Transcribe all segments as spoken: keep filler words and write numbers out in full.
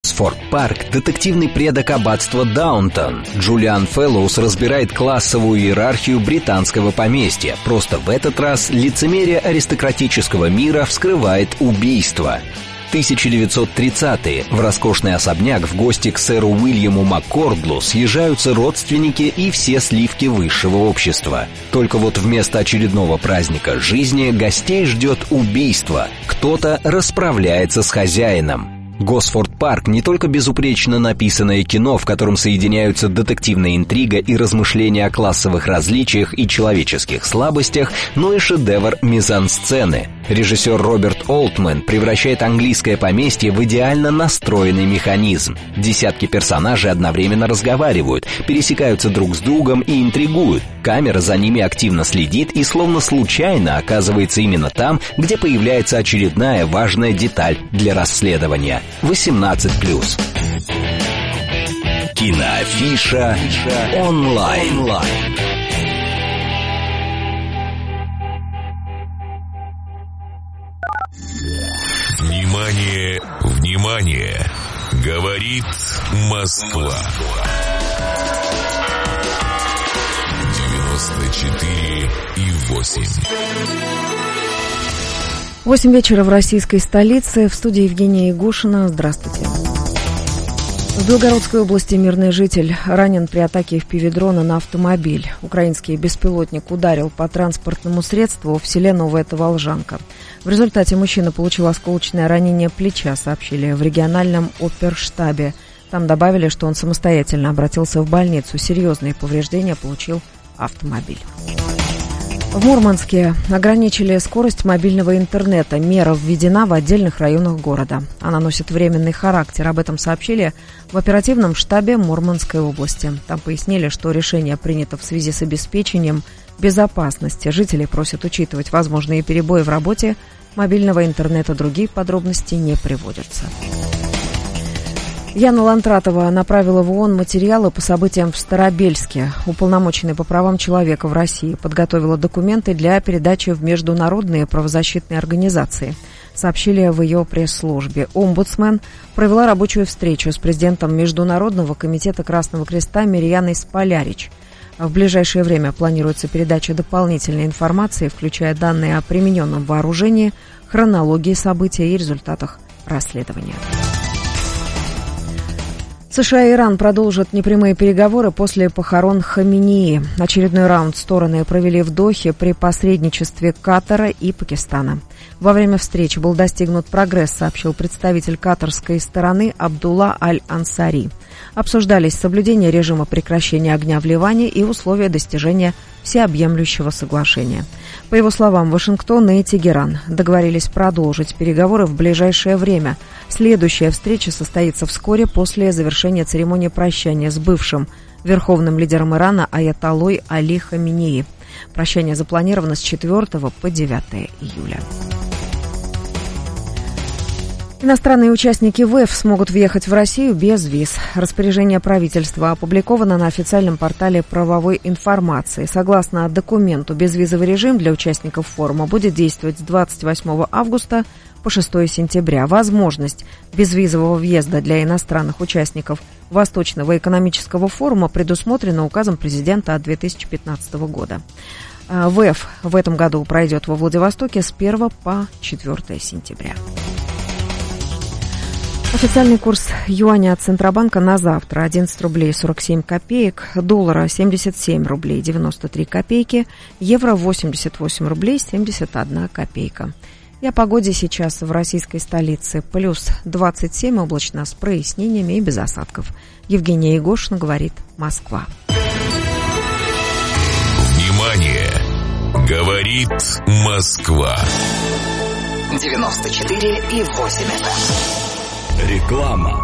Госфорд-парк – детективный предок аббатства Даунтон. Джулиан Фэллоус разбирает классовую иерархию британского поместья. Просто в этот раз лицемерие аристократического мира вскрывает убийство. тысяча девятьсот тридцатые. В роскошный особняк в гости к сэру Уильяму Маккордлу съезжаются родственники и все сливки высшего общества. Только вот вместо очередного праздника жизни гостей ждет убийство. Кто-то расправляется с хозяином. Госфорд-парк не только безупречно написанное кино, в котором соединяются детективная интрига и размышления о классовых различиях и человеческих слабостях, но и шедевр мизансцены. Режиссер Роберт Олтман превращает английское поместье в идеально настроенный механизм. Десятки персонажей одновременно разговаривают, пересекаются друг с другом и интригуют. Камера за ними активно следит и словно случайно оказывается именно там, где появляется очередная важная деталь для расследования. восемнадцать плюс. Киноафиша онлайн. Внимание, внимание! Говорит Москва. девяносто четыре и восемь. Восемь вечера в российской столице. В студии Евгения Ягушина. Здравствуйте. В Белгородской области мирный житель ранен при атаке эф пи ви-дрона на автомобиль. Украинский беспилотник ударил по транспортному средству в селе Новая Таволжанка. В результате мужчина получил осколочное ранение плеча, сообщили в региональном оперштабе. Там добавили, что он самостоятельно обратился в больницу. Серьезные повреждения получил автомобиль. В Мурманске ограничили скорость мобильного интернета. Мера введена в отдельных районах города. Она носит временный характер. Об этом сообщили в оперативном штабе Мурманской области. Там пояснили, что решение принято в связи с обеспечением безопасности. Жители просят учитывать возможные перебои в работе мобильного интернета. Другие подробности не приводятся. Яна Лантратова направила в ООН материалы по событиям в Старобельске. Уполномоченный по правам человека в России подготовила документы для передачи в международные правозащитные организации, сообщили в ее пресс-службе. Омбудсмен провела рабочую встречу с президентом Международного комитета Красного Креста Мирьяной Сполярич. В ближайшее время планируется передача дополнительной информации, включая данные о примененном вооружении, хронологии событий и результатах расследования. США и Иран продолжат непрямые переговоры после похорон Хаминеи. Очередной раунд стороны провели в Дохе при посредничестве Катара и Пакистана. Во время встречи был достигнут прогресс, сообщил представитель катарской стороны Абдулла Аль-Ансари. Обсуждались соблюдение режима прекращения огня в Ливане и условия достижения всеобъемлющего соглашения. По его словам, Вашингтон и Тегеран договорились продолжить переговоры в ближайшее время. Следующая встреча состоится вскоре после завершения церемонии прощания с бывшим верховным лидером Ирана аятоллой Али Хаминеи. Прощание запланировано с четвёртого по девятое июля. Иностранные участники ВЭФ смогут въехать в Россию без виз. Распоряжение правительства опубликовано на официальном портале правовой информации. Согласно документу, безвизовый режим для участников форума будет действовать с двадцать восьмого августа по шестого сентября. Возможность безвизового въезда для иностранных участников Восточного экономического форума предусмотрена указом президента от две тысячи пятнадцатого года. ВЭФ в этом году пройдет во Владивостоке с первого по четвёртое сентября. Официальный курс юаня от Центробанка на завтра одиннадцать рублей сорок семь копеек, доллара семьдесят семь рублей девяносто три копейки, евро восемьдесят восемь рублей семьдесят одна копейка. И о погоде сейчас в российской столице. Плюс двадцать семь, облачно с прояснениями и без осадков. Евгения Ягушина, говорит Москва. Внимание! Говорит Москва. девяносто четыре и восемь эф эм. Реклама.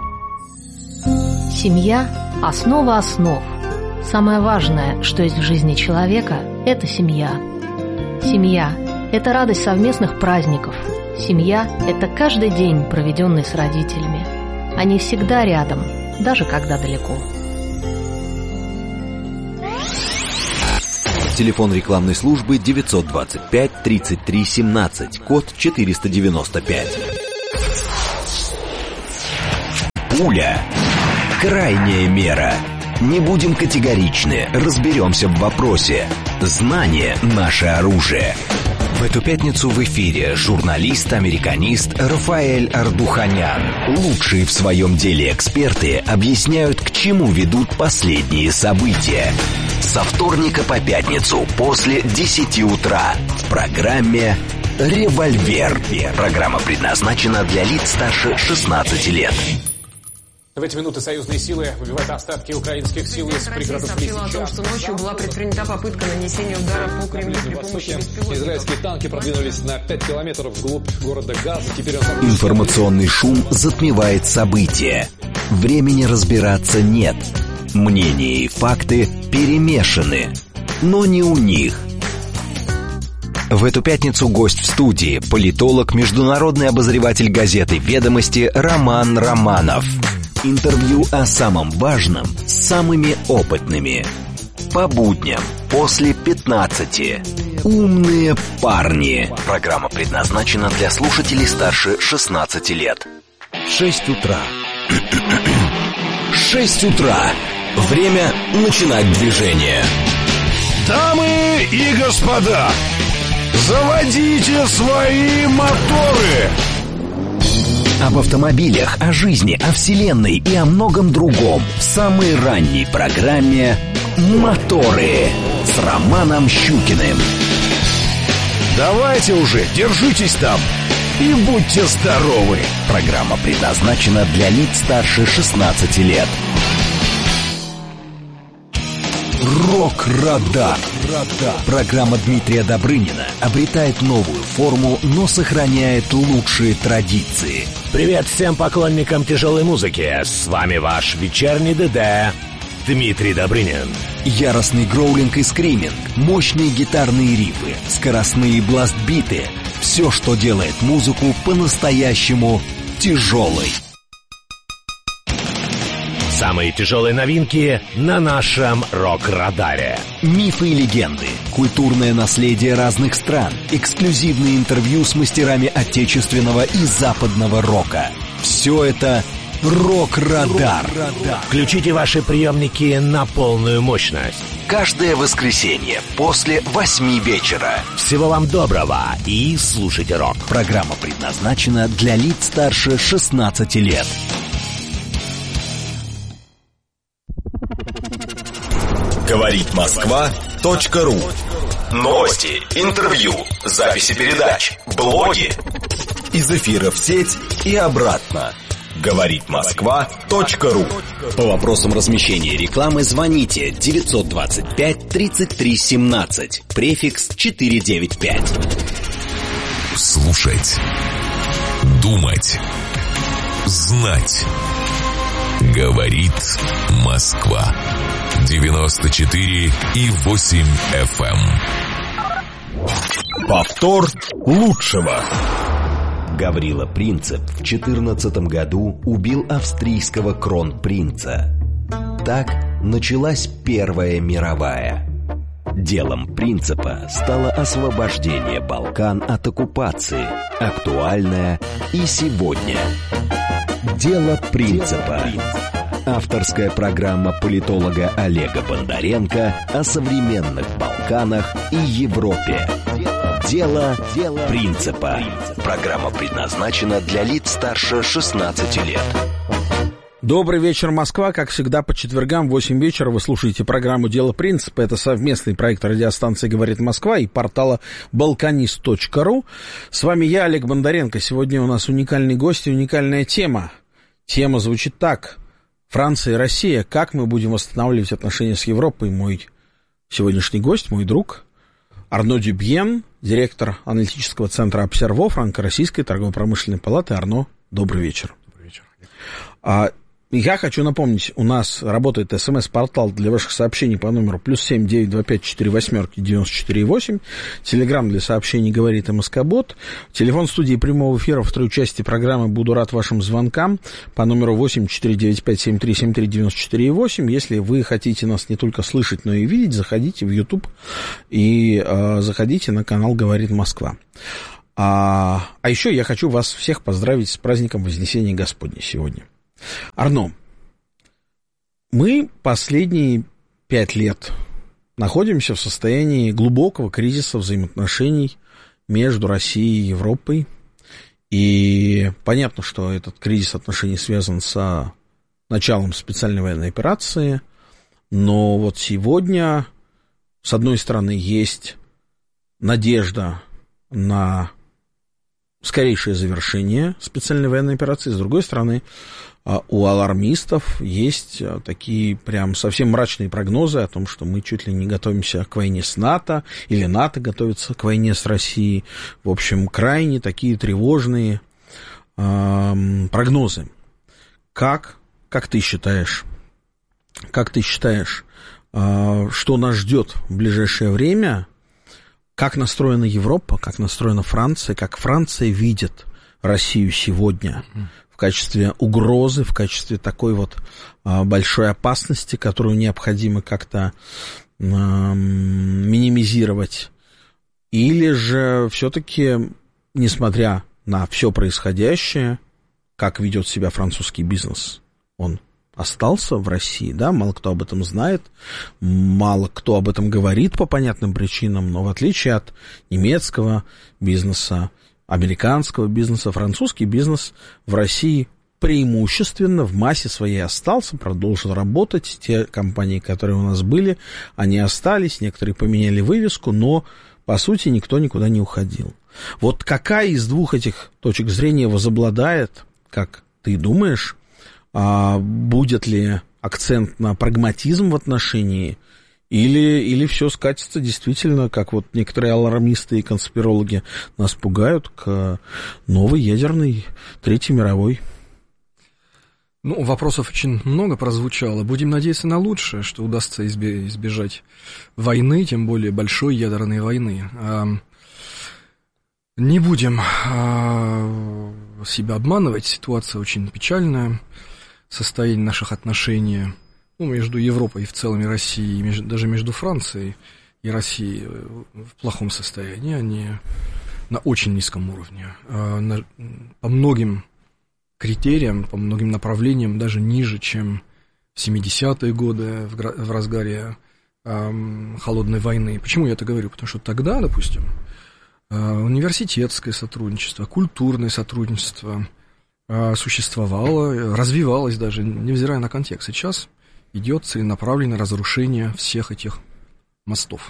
Семья – основа основ. Самое важное, что есть в жизни человека – это семья. Семья – это радость совместных праздников. Семья – это каждый день, проведенный с родителями. Они всегда рядом, даже когда далеко. Телефон рекламной службы девятьсот двадцать пять тридцать три семнадцать, код четыреста девяносто пять. Пуля – крайняя мера. Не будем категоричны, разберемся в вопросе. Знание – наше оружие. В эту пятницу в эфире журналист-американист Рафаэль Ардуханян. Лучшие в своем деле эксперты объясняют, к чему ведут последние события. Со вторника по пятницу после десяти утра в программе «Револьвер». Программа предназначена для лиц старше шестнадцати лет. В эти минуты союзные силы выбивают остатки украинских сил из пригородов Лисичанска. О том, что ночью была предпринята попытка нанесения удара по Кремлю при помощи беспилотников. Израильские танки продвинулись на пять километров вглубь города Газа. Теперь он... Информационный шум затмевает события. Времени разбираться нет. Мнения и факты перемешаны. Но не у них. В эту пятницу гость в студии – политолог, международный обозреватель газеты «Ведомости» Роман Романов. Интервью о самом важном с самыми опытными. По будням после пятнадцати. Умные парни. Программа предназначена для слушателей старше шестнадцати лет. Шесть утра. Шесть утра. Время начинать движение. Дамы и господа, заводите свои моторы! Об автомобилях, о жизни, о вселенной и о многом другом в самой ранней программе «Моторы» с Романом Щукиным. Давайте уже, держитесь там и будьте здоровы! Программа предназначена для лиц старше шестнадцати лет. Рок-радар. Программа Дмитрия Добрынина обретает новую форму, но сохраняет лучшие традиции. Привет всем поклонникам тяжелой музыки. С вами ваш вечерний ДД Дмитрий Добрынин. Яростный гроулинг и скриминг, мощные гитарные рифы, скоростные бластбиты. Все, что делает музыку по-настоящему тяжелой. Самые тяжелые новинки на нашем рок-радаре. Мифы и легенды, культурное наследие разных стран, эксклюзивные интервью с мастерами отечественного и западного рока. Все это рок-радар. Включите ваши приемники на полную мощность. Каждое воскресенье после восьми вечера. Всего вам доброго и слушайте рок. Программа предназначена для лиц старше шестнадцати лет. Говорит Москва точка ру. Новости, интервью, записи передач, блоги. Из эфира в сеть и обратно. Говорит Москва точка ру. По вопросам размещения рекламы звоните девятьсот двадцать пять тридцать три семнадцать, префикс четыреста девяносто пять. Слушать, думать, знать. Говорит Москва. девяносто четыре и восемь эф эм. Повтор лучшего. Гаврила Принцип в четырнадцатом году убил австрийского кронпринца. Так началась Первая мировая. Делом Принципа стало освобождение Балкан от оккупации, актуальное и сегодня. Дело Принципа. Авторская программа политолога Олега Бондаренко о современных Балканах и Европе. Дело Принципа. Программа предназначена для лиц старше шестнадцати лет. Добрый вечер, Москва. Как всегда, по четвергам в восемь вечера вы слушаете программу «Дело принципа». Это совместный проект радиостанции «Говорит Москва» и портала балканист точка ру. С вами я, Олег Бондаренко. Сегодня у нас уникальный гость и уникальная тема. Тема звучит так. Франция и Россия. Как мы будем восстанавливать отношения с Европой? Мой сегодняшний гость, мой друг Арно Дюбьен, директор аналитического центра «Обсерво» Франко-Российской торгово-промышленной палаты. Арно, добрый вечер. Добрый вечер. А, я хочу напомнить, у нас работает смс-портал для ваших сообщений по номеру плюс семь девять два пять четыре восьмерки девяносто четыре восемь. Телеграм для сообщений «Говорит МСК-бот». Телефон студии прямого эфира во второй части программы. Буду рад вашим звонкам по номеру восемь четыре девять пять семь три семь три девяносто четыре восемь. Если вы хотите нас не только слышать, но и видеть, заходите в YouTube и э, заходите на канал «Говорит Москва». А, а еще я хочу вас всех поздравить с праздником Вознесения Господня сегодня. Арно, мы последние пять лет находимся в состоянии глубокого кризиса взаимоотношений между Россией и Европой. И понятно, что этот кризис отношений связан с началом специальной военной операции. Но вот сегодня, с одной стороны, есть надежда на скорейшее завершение специальной военной операции. С другой стороны, у алармистов есть такие прям совсем мрачные прогнозы о том, что мы чуть ли не готовимся к войне с НАТО, или НАТО готовится к войне с Россией. В общем, крайне такие тревожные э, прогнозы. Как, как ты считаешь, как ты считаешь, э, что нас ждет в ближайшее время? Как настроена Европа, как настроена Франция, как Франция видит Россию сегодня в качестве угрозы, в качестве такой вот а, большой опасности, которую необходимо как-то а, минимизировать. Или же все-таки, несмотря на все происходящее, как ведет себя французский бизнес, он остался в России, да, мало кто об этом знает, мало кто об этом говорит по понятным причинам, но в отличие от немецкого бизнеса, американского бизнеса, французский бизнес в России преимущественно в массе своей остался, продолжил работать. Те компании, которые у нас были, они остались, некоторые поменяли вывеску, но, по сути, никто никуда не уходил. Вот какая из двух этих точек зрения возобладает, как ты думаешь, будет ли акцент на прагматизм в отношении, или, или все скатится действительно, как вот некоторые алармисты и конспирологи нас пугают, к новой ядерной Третьей мировой? Ну, вопросов очень много прозвучало. Будем надеяться на лучшее, что удастся избежать войны, тем более большой ядерной войны. Не будем себя обманывать, ситуация очень печальная, состояние наших отношений, ну, между Европой и в целом и Россией, и между, даже между Францией и Россией в плохом состоянии, они на очень низком уровне. На, по многим критериям, по многим направлениям даже ниже, чем в семидесятые годы, в, в разгаре э, холодной войны. Почему я это говорю? Потому что тогда, допустим, э, университетское сотрудничество, культурное сотрудничество э, существовало, развивалось даже, невзирая на контекст. Сейчас идет целенаправленное разрушение всех этих мостов.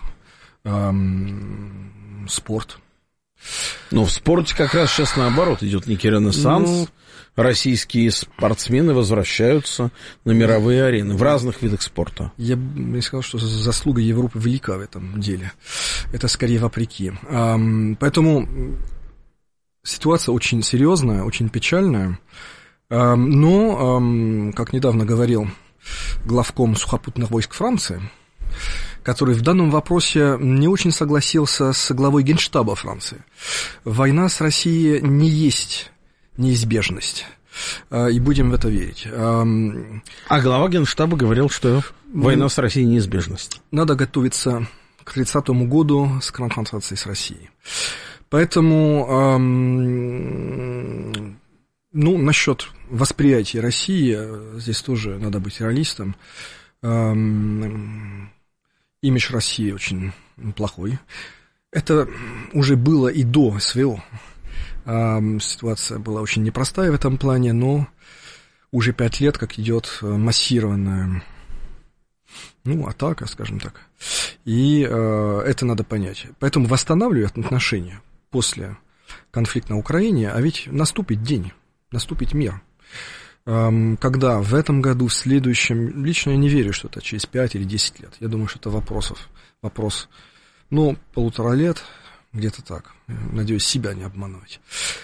Эм, спорт. Но в спорте как раз сейчас наоборот идет некий ренессанс. Ну, российские спортсмены возвращаются на мировые арены в разных видах спорта. Я бы не сказал, что заслуга Европы велика в этом деле. Это скорее вопреки. Эм, поэтому ситуация очень серьезная, очень печальная. Эм, но, эм, как недавно говорил главком сухопутных войск Франции, который в данном вопросе не очень согласился с главой Генштаба Франции. Война с Россией не есть неизбежность, и будем в это верить. А глава Генштаба говорил, что война с Россией неизбежность. Надо готовиться к тридцатому году с конфронтацией с Россией. Поэтому, ну, насчет восприятия России, здесь тоже надо быть реалистом. Имидж России очень плохой. Это уже было и до СВО. Ситуация была очень непростая в этом плане, но уже пять лет как идет массированная, ну, атака, скажем так. И это надо понять. Поэтому восстанавливать отношения после конфликта на Украине, а ведь наступит день, наступит мир. Когда в этом году, в следующем, лично я не верю, что это через пять или десять лет. Я думаю, что это вопросов, вопрос, ну, полутора лет, где-то так. Надеюсь, себя не обманывать.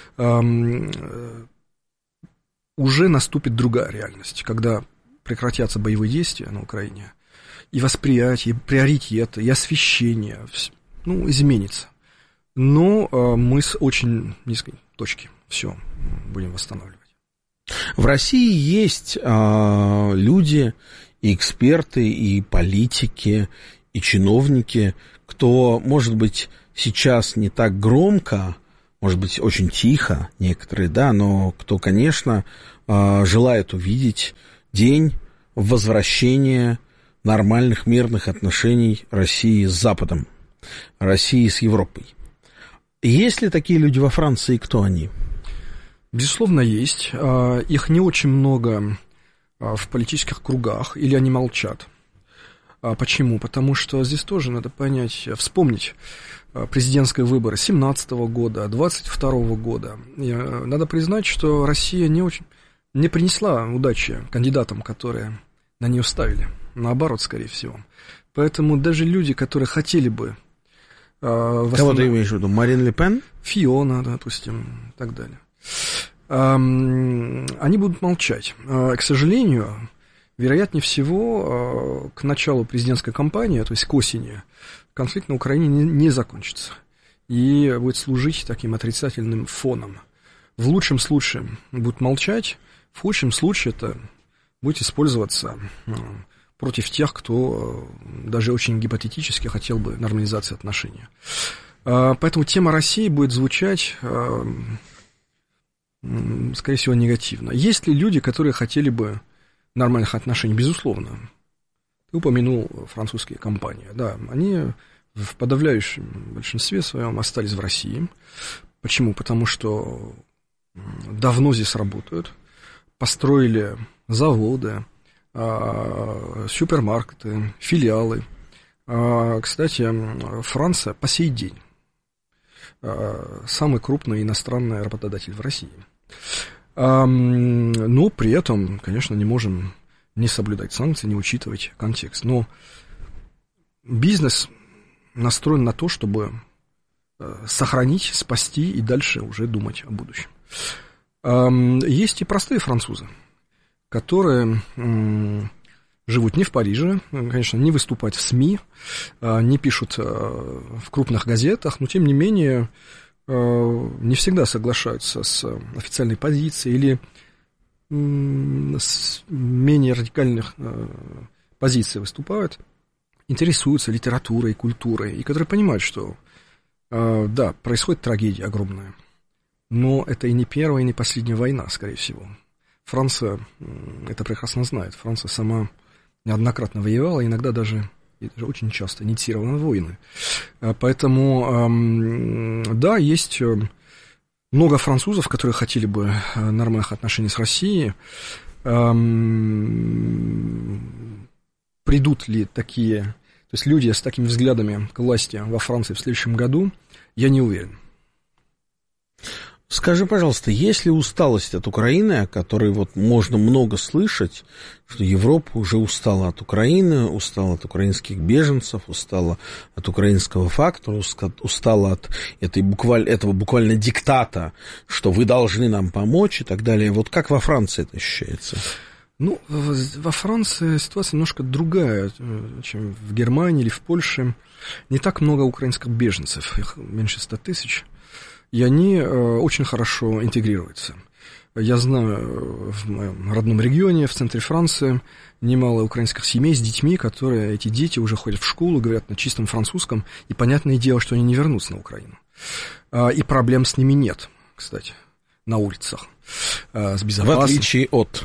Уже наступит другая реальность, когда прекратятся боевые действия на Украине, и восприятие, и приоритеты, и освещение, ну, изменится. Но мы с очень низкой точки все будем восстанавливать. В России есть а, люди, и эксперты, и политики, и чиновники, кто, может быть, сейчас не так громко, может быть, очень тихо, некоторые, да, но кто, конечно, желает увидеть день возвращения нормальных мирных отношений России с Западом, России с Европой. Есть ли такие люди во Франции, и кто они? Безусловно, есть. Их не очень много в политических кругах, или они молчат. Почему? Потому что здесь тоже надо понять, вспомнить президентские выборы семнадцатого года, двадцать второго года. И надо признать, что Россия не очень не принесла удачи кандидатам, которые на нее ставили. Наоборот, скорее всего. Поэтому даже люди, которые хотели бы... Кого основном... ты имеешь в виду? Марин Ле Пен? Фиона, допустим, и так далее. Они будут молчать. К сожалению, вероятнее всего, к началу президентской кампании, то есть к осени, конфликт на Украине не, не закончится. И будет служить таким отрицательным фоном. В лучшем случае будут молчать, в худшем случае это будет использоваться против тех, кто даже очень гипотетически хотел бы нормализации отношений. Поэтому тема России будет звучать, скорее всего, негативно. Есть ли люди, которые хотели бы нормальных отношений? Безусловно. Ты упомянул французские компании. Да, они в подавляющем большинстве своем остались в России. Почему? Потому что давно здесь работают, построили заводы, супермаркеты, филиалы. Кстати, Франция по сей день самый крупный иностранный работодатель в России. Но при этом, конечно, не можем не соблюдать санкции, не учитывать контекст. Но бизнес настроен на то, чтобы сохранить, спасти и дальше уже думать о будущем. Есть и простые французы, которые живут не в Париже, конечно, не выступают в СМИ, не пишут в крупных газетах, но, тем не менее, не всегда соглашаются с официальной позицией или с менее радикальных позиций выступают, интересуются литературой, культурой, и которые понимают, что, да, происходит трагедия огромная, но это и не первая, и не последняя война, скорее всего. Франция это прекрасно знает. Франция сама неоднократно воевала, иногда даже, и даже очень часто инициировала войны. Поэтому, да, есть много французов, которые хотели бы нормальных отношений с Россией. Придут ли такие, то есть люди с такими взглядами к власти во Франции в следующем году, я не уверен. Скажи, пожалуйста, есть ли усталость от Украины, о которой вот можно много слышать, что Европа уже устала от Украины, устала от украинских беженцев, устала от украинского фактора, устала от этой буквально, этого буквально диктата, что вы должны нам помочь и так далее. Вот как во Франции это ощущается? Ну, во Франции ситуация немножко другая, чем в Германии или в Польше. Не так много украинских беженцев, их меньше ста тысяч. И они э, очень хорошо интегрируются. Я знаю в моем родном регионе, в центре Франции, немало украинских семей с детьми, которые, эти дети уже ходят в школу, говорят на чистом французском, и понятное дело, что они не вернутся на Украину. Э, и проблем с ними нет, кстати, на улицах. Э, с безопасностью. В отличие от...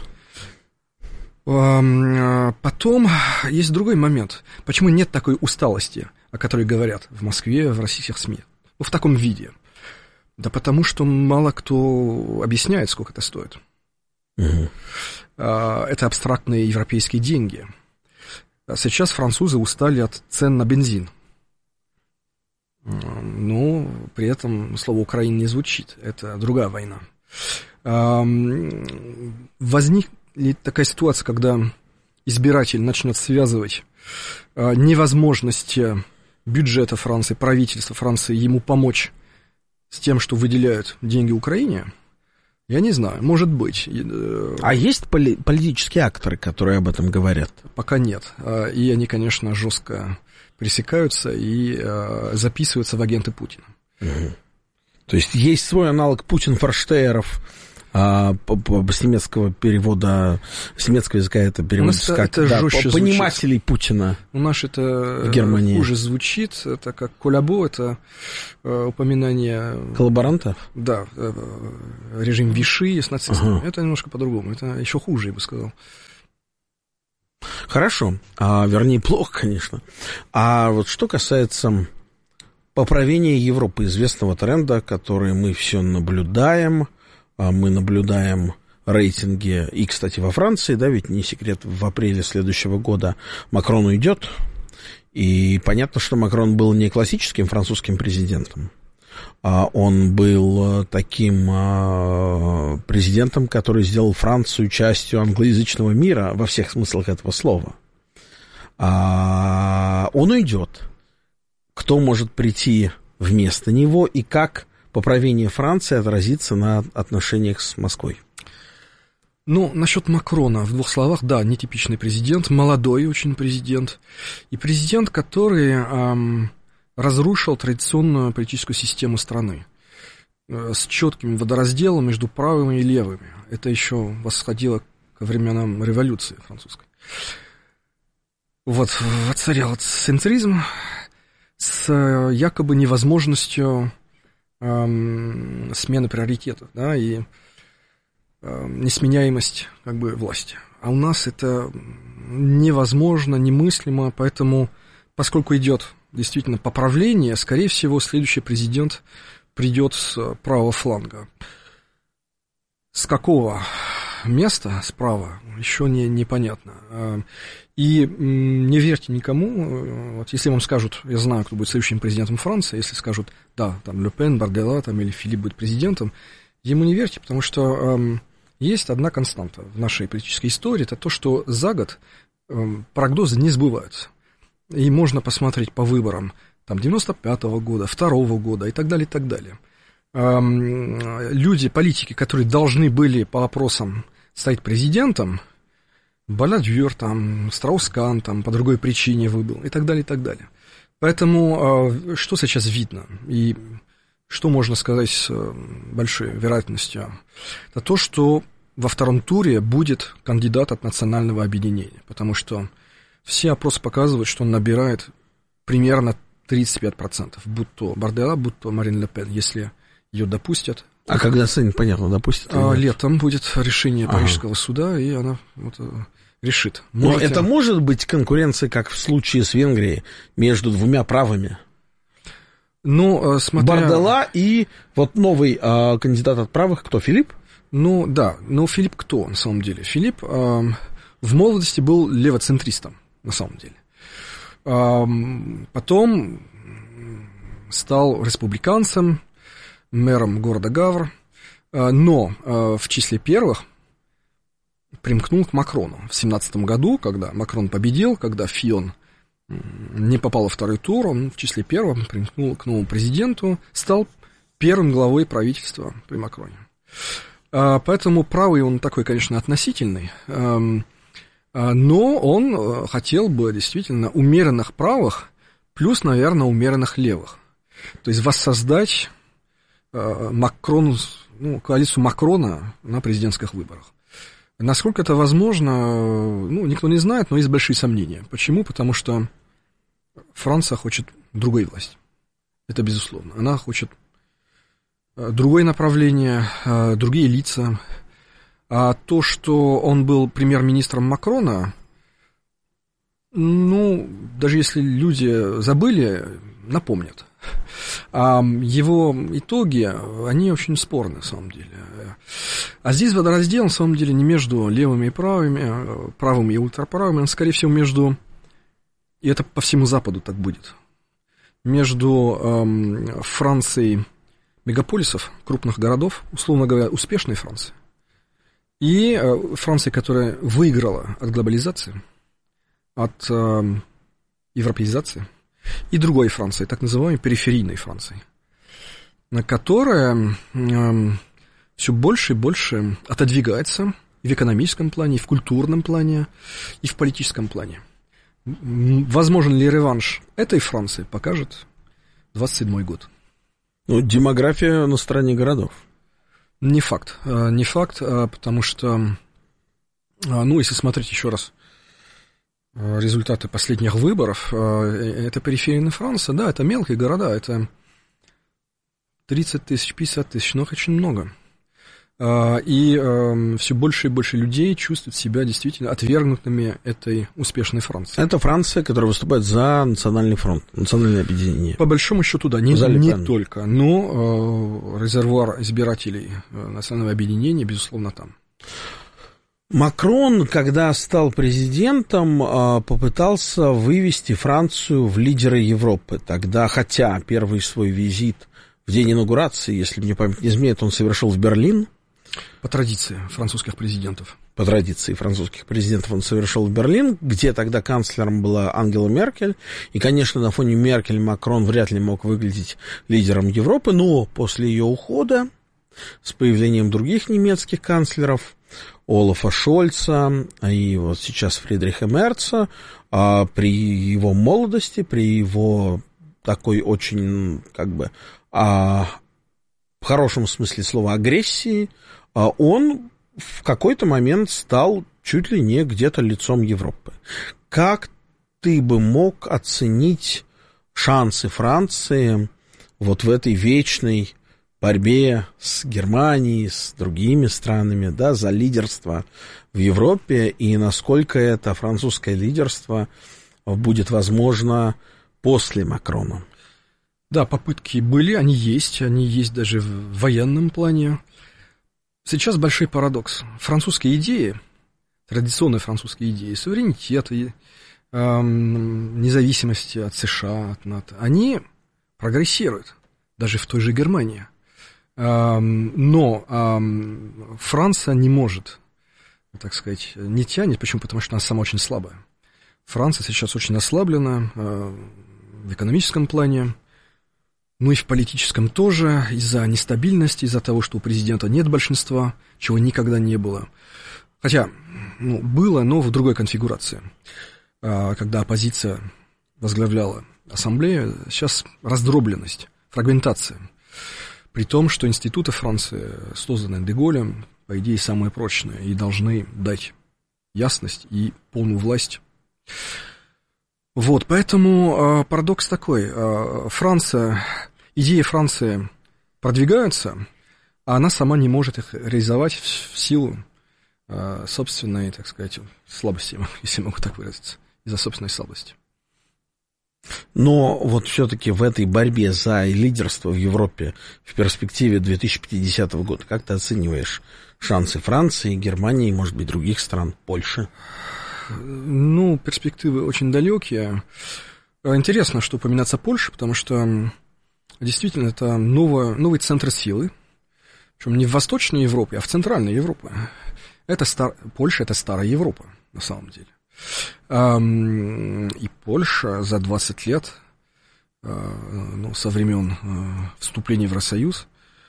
Э, потом есть другой момент. Почему нет такой усталости, о которой говорят в Москве, в российских СМИ? Ну, в таком виде. Да потому что мало кто объясняет, сколько это стоит. Угу. Это абстрактные европейские деньги. Сейчас французы устали от цен на бензин. Но при этом слово «Украина» не звучит. Это другая война. Возникнет такая ситуация, когда избиратель начнет связывать невозможность бюджета Франции, правительства Франции ему помочь с тем, что выделяют деньги Украине, я не знаю, может быть. А есть поли- политические акторы, которые об этом говорят? Пока нет. И они, конечно, жестко пресекаются и записываются в агенты Путина. Угу. То есть есть свой аналог Путин-Форштееров а, по, по, с немецкого перевода, с немецкого языка это переводится как это да, понимателей звучит. Путина. У нас это в Германии хуже звучит, это как коллабо, это э, упоминание... Коллаборантов? Да, э, режим Виши с нацистами. Ага. Это немножко по-другому, это еще хуже, я бы сказал. Хорошо, а, вернее, плохо, конечно. А вот что касается поправения Европы, известного тренда, который мы все наблюдаем, мы наблюдаем рейтинги, и, кстати, во Франции, да, ведь не секрет, в апреле следующего года Макрон уйдет, и понятно, что Макрон был не классическим французским президентом, а он был таким президентом, который сделал Францию частью англоязычного мира во всех смыслах этого слова. А он уйдет. Кто может прийти вместо него и как поправение Франции отразится на отношениях с Москвой? Ну, насчет Макрона, в двух словах, да, нетипичный президент, молодой очень президент, и президент, который эм, разрушил традиционную политическую систему страны э, с четким водоразделом между правыми и левыми. Это еще восходило ко временам революции французской. Вот, воцарял центризм с якобы невозможностью эм, смены приоритетов, да, и э, несменяемость как бы власти. А у нас это невозможно, немыслимо, поэтому, поскольку идет действительно поправление, скорее всего, следующий президент придет с правого фланга. С какого места справа еще не, непонятно. И не верьте никому. Вот если вам скажут, я знаю, кто будет следующим президентом Франции, если скажут, да, там Ле Пен, Бардела там, или Филипп будет президентом, ему не верьте, потому что эм, есть одна константа в нашей политической истории, это то, что за год эм, прогнозы не сбываются. И можно посмотреть по выборам там, девяносто пятого года, второго года и так далее, и так далее. Эм, люди, политики, которые должны были по опросам стать президентом, Баладюр, там, Страус-Кан, там, по другой причине выбыл, и так далее, и так далее. Поэтому э, что сейчас видно, и что можно сказать с э, большой вероятностью, это то, что во втором туре будет кандидат от национального объединения, потому что все опросы показывают, что он набирает примерно тридцать пять процентов, будь то Бардела, будь то Марин Ле Пен, если ее допустят. А когда станет понятно, допустит? А, летом будет решение Парижского ага. суда, и она вот, решит. Но это может быть конкуренция, как в случае с Венгрией, между двумя правыми? Ну, смотря... Бардела и вот новый а, кандидат от правых, кто, Филипп? Ну, да, но Филипп кто, на самом деле? Филипп а, в молодости был левоцентристом, на самом деле. А, потом стал республиканцем, мэром города Гавр, но в числе первых примкнул к Макрону. В семнадцатом году, когда Макрон победил, когда Фион не попал во второй тур, он в числе первых примкнул к новому президенту, стал первым главой правительства при Макроне. Поэтому правый он такой, конечно, относительный, но он хотел бы действительно умеренных правых плюс, наверное, умеренных левых. То есть воссоздать Макрон, ну, коалицию Макрона на президентских выборах. Насколько это возможно, ну, никто не знает, но есть большие сомнения. Почему? Потому что Франция хочет другой власти. Это безусловно. Она хочет другое направление, другие лица. А то, что он был премьер-министром Макрона, ну, даже если люди забыли, напомнят. А его итоги, они очень спорны, на самом деле. А здесь водораздел, на самом деле, не между левыми и правыми, правыми и ультраправыми, он, скорее всего, между, и это по всему Западу так будет, между эм, Францией мегаполисов, крупных городов, условно говоря, успешной Франции, и э, Францией, которая выиграла от глобализации, от э, европеизации, и другой Франции, так называемой периферийной Франции, которая э, все больше и больше отодвигается и в экономическом плане, и в культурном плане, и в политическом плане. Возможен ли реванш этой Франции, покажет двадцать седьмой год. Ну, демография на стороне городов. Не факт. Не факт, потому что, ну, если смотреть еще раз результаты последних выборов, это периферийная Франция, да, это мелкие города, это тридцать тысяч, пятьдесят тысяч, но очень много. И все больше и больше людей чувствуют себя действительно отвергнутыми этой успешной Франции. Это Франция, которая выступает за национальный фронт, национальное объединение. По большому счету, да, не, не только, но резервуар избирателей национального объединения, безусловно, там. Макрон, когда стал президентом, попытался вывести Францию в лидеры Европы. Тогда, хотя первый свой визит в день инаугурации, если мне память не изменяет, он совершил в Берлин. По традиции французских президентов. По традиции французских президентов он совершил в Берлин, где тогда канцлером была Ангела Меркель. И, конечно, на фоне Меркель Макрон вряд ли мог выглядеть лидером Европы, но после ее ухода, с появлением других немецких канцлеров, Олафа Шольца и вот сейчас Фридриха Мерца, а при его молодости, при его такой очень, как бы, а, в хорошем смысле слова агрессии, а он в какой-то момент стал чуть ли не где-то лицом Европы. Как ты бы мог оценить шансы Франции вот в этой вечной борьбе с Германией, с другими странами, да, за лидерство в Европе, и насколько это французское лидерство будет возможно после Макрона? Да, попытки были, они есть, они есть даже в военном плане. Сейчас большой парадокс. Французские идеи, традиционные французские идеи, суверенитета, эм, независимости от США, от НАТО, они прогрессируют, даже в той же Германии. Но Франция не может, так сказать, не тянет. Почему? Потому что она сама очень слабая. Франция сейчас очень ослаблена в экономическом плане, ну и в политическом тоже, из-за нестабильности, из-за того, что у президента нет большинства, чего никогда не было. Хотя, ну, было, но в другой конфигурации. Когда оппозиция возглавляла ассамблею, сейчас раздробленность, фрагментация. При том, что институты Франции, созданные Де-Голлем, по идее, самые прочные и должны дать ясность и полную власть. Вот, поэтому э, парадокс такой. Э, Франция, идеи Франции продвигаются, а она сама не может их реализовать в, в силу э, собственной, так сказать, слабости, если могу так выразиться, из-за собственной слабости. Но вот все-таки в этой борьбе за лидерство в Европе в перспективе две тысячи пятидесятого года, как ты оцениваешь шансы Франции, Германии, может быть, других стран, Польши? Ну, перспективы очень далекие. Интересно, что упоминается Польша, потому что действительно это новое, новый центр силы, причем не в Восточной Европе, а в Центральной Европе. Это стар... Польша – это старая Европа, на самом деле. И Польша за двадцать лет, ну, со времен вступления в Евросоюз,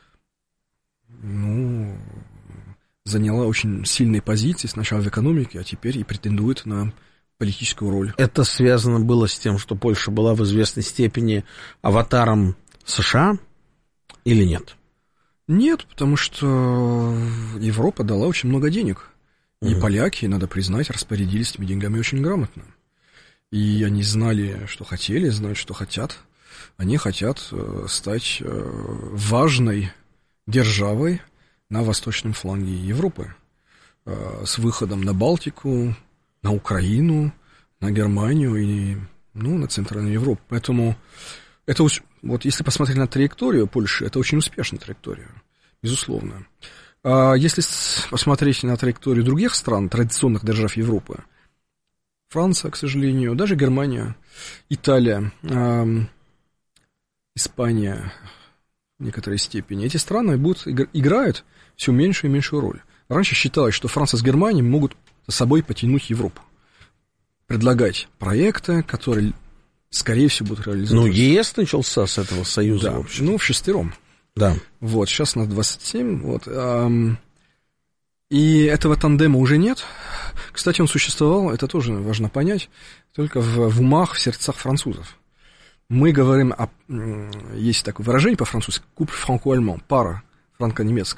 ну, заняла очень сильные позиции сначала в экономике, а теперь и претендует на политическую роль. Это связано было с тем, что Польша была в известной степени аватаром США или нет? Нет, потому что Европа дала очень много денег. И mm-hmm. поляки, надо признать, распорядились этими деньгами очень грамотно. И они знали, что хотели, знают, что хотят. Они хотят стать важной державой на восточном фланге Европы. С выходом на Балтику, на Украину, на Германию и, ну, на Центральную Европу. Поэтому это, вот если посмотреть на траекторию Польши, это очень успешная траектория, безусловно. Если посмотреть на траекторию других стран, традиционных держав Европы, Франция, к сожалению, даже Германия, Италия, э, Испания в некоторой степени, эти страны будут, играют все меньшую и меньшую роль. Раньше считалось, что Франция с Германией могут за собой потянуть Европу, предлагать проекты, которые, скорее всего, будут реализованы. Ну, ЕС начался с этого союза, да, в общем. Ну, в шестером. Да. Вот, сейчас нас двадцать семь, вот, эм, и этого тандема уже нет. Кстати, он существовал, это тоже важно понять, только в, в умах, в сердцах французов. Мы говорим о... Есть такое выражение по-французски, couple franco-allemand, пара франко-немецкая.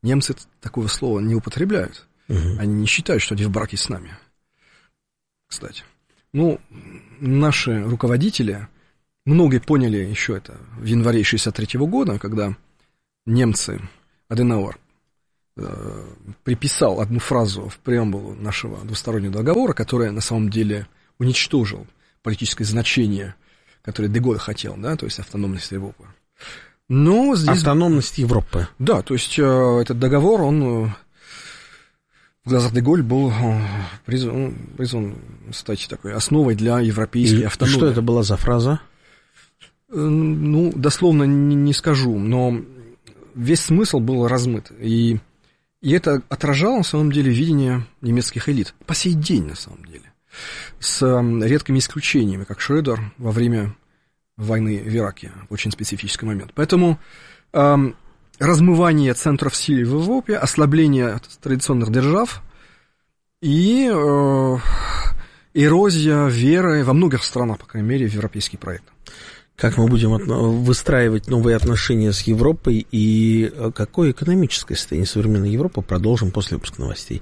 Немцы такого слова не употребляют. Угу. Они не считают, что они в браке с нами. Кстати. Ну, наши руководители, многие поняли еще это в январе шестьдесят третьего года, когда немцы, Аденауэр, э, приписал одну фразу в преамбулу нашего двустороннего договора, которая на самом деле уничтожил политическое значение, которое де Голль хотел, да, то есть автономность Европы. Но здесь... Автономность Европы. Да, то есть э, этот договор, он э, в глазах де Голль был э, призван, призван стать такой основой для европейской И автономии. Что это была за фраза? Э, ну, дословно не, не скажу, но весь смысл был размыт. И, и это отражало, на самом деле, видение немецких элит. По сей день, на самом деле. С э, редкими исключениями, как Шрёдер во время войны в Ираке, в очень специфический момент. Поэтому э, размывание центров силы в Европе, ослабление традиционных держав и э, эрозия веры во многих странах, по крайней мере, в европейский проект. Как мы будем выстраивать новые отношения с Европой и какое экономическое состояние современной Европы, продолжим после выпуска новостей.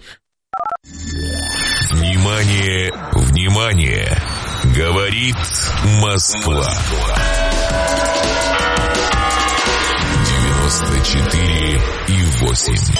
Внимание, внимание! Говорит Москва. девяносто четыре и восемь.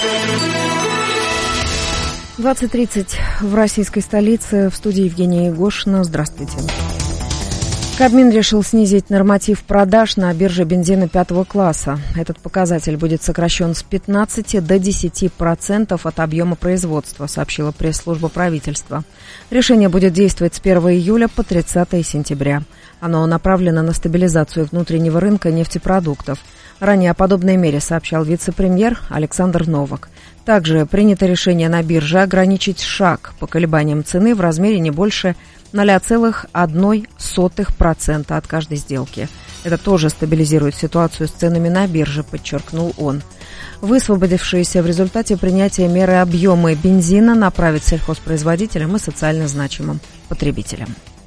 двадцать тридцать в российской столице. В студии Евгения Егошина. Здравствуйте. Кабмин решил снизить норматив продаж на бирже бензина пятого класса. Этот показатель будет сокращен с пятнадцати до десяти процентов от объема производства, сообщила пресс-служба правительства. Решение будет действовать с первого июля по тридцатое сентября. Оно направлено на стабилизацию внутреннего рынка нефтепродуктов. Ранее о подобной мере сообщал вице-премьер Александр Новак. Также принято решение на бирже ограничить шаг по колебаниям цены в размере не больше ноль целых одна сотая процента от каждой сделки. Это тоже стабилизирует ситуацию с ценами на бирже, подчеркнул он. Высвободившиеся в результате принятия меры объемы бензина направить сельхозпроизводителям и социально значимым потребителям.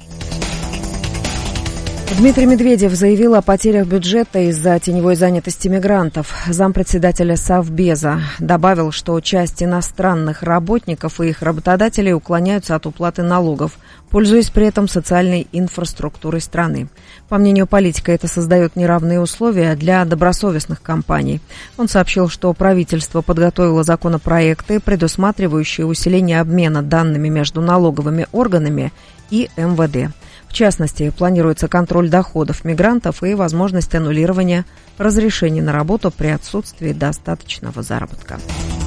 Дмитрий Медведев заявил о потерях бюджета из-за теневой занятости мигрантов. Зампредседателя Совбеза добавил, что часть иностранных работников и их работодателей уклоняются от уплаты налогов, пользуясь при этом социальной инфраструктурой страны. По мнению политика, это создает неравные условия для добросовестных компаний. Он сообщил, что правительство подготовило законопроекты, предусматривающие усиление обмена данными между налоговыми органами и эм вэ дэ. В частности, планируется контроль доходов мигрантов и возможность аннулирования разрешений на работу при отсутствии достаточного заработка.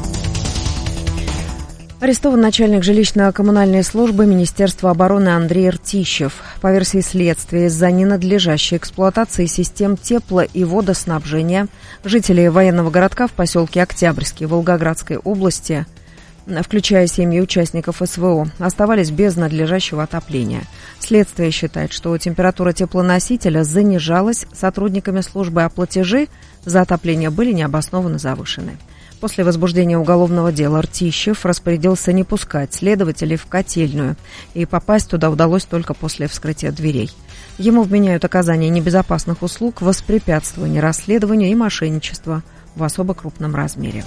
Арестован начальник жилищно-коммунальной службы Министерства обороны Андрей Ртищев. По версии следствия, из-за ненадлежащей эксплуатации систем тепло- и водоснабжения жители военного городка в поселке Октябрьский Волгоградской области, включая семьи участников эс вэ о, оставались без надлежащего отопления. Следствие считает, что температура теплоносителя занижалась сотрудниками службы, а платежи за отопление были необоснованно завышены. После возбуждения уголовного дела Ртищев распорядился не пускать следователей в котельную, и попасть туда удалось только после вскрытия дверей. Ему вменяют оказание небезопасных услуг, воспрепятствование расследованию и мошенничество в особо крупном размере.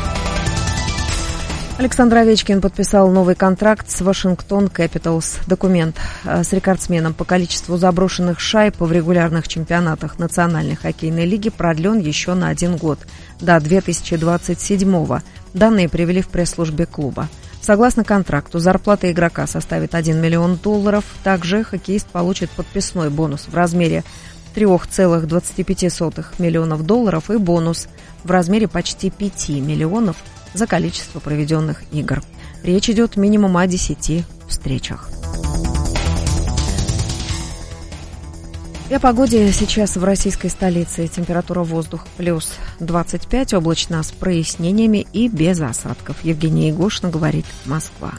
Александр Овечкин подписал новый контракт с Вашингтон Кэпиталс. Документ с рекордсменом по количеству заброшенных шайб в регулярных чемпионатах Национальной хоккейной лиги продлен еще на один год, до две тысячи двадцать седьмого. Данные привели в пресс-службе клуба. Согласно контракту, зарплата игрока составит один миллион долларов. Также хоккеист получит подписной бонус в размере три целых двадцать пять сотых миллионов долларов и бонус в размере почти пяти миллионов за количество проведенных игр. Речь идет минимум о десяти встречах. И о погоде сейчас в российской столице. Температура воздуха плюс двадцать пять, облачно с прояснениями и без осадков. Евгения Егошина, говорит Москва.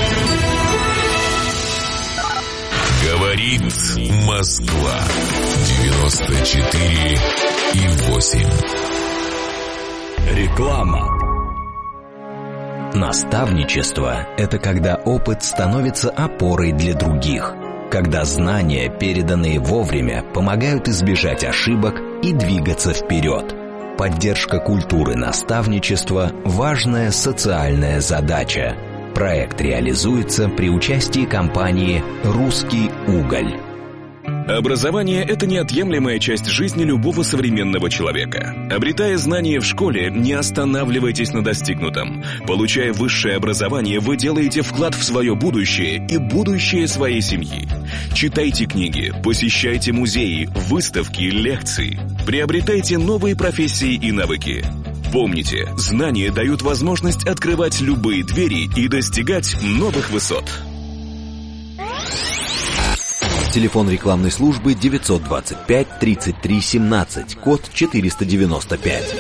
Говорит Москва. девяносто четыре и восемь. Реклама. Наставничество – это когда опыт становится опорой для других, когда знания, переданные вовремя, помогают избежать ошибок и двигаться вперед. Поддержка культуры наставничества – важная социальная задача. Проект реализуется при участии компании «Русский уголь». Образование – это неотъемлемая часть жизни любого современного человека. Обретая знания в школе, не останавливайтесь на достигнутом. Получая высшее образование, вы делаете вклад в свое будущее и будущее своей семьи. Читайте книги, посещайте музеи, выставки, лекции. Приобретайте новые профессии и навыки. Помните, знания дают возможность открывать любые двери и достигать новых высот. Телефон рекламной службы девятьсот двадцать пять тридцать три семнадцать, код четыреста девяносто пять.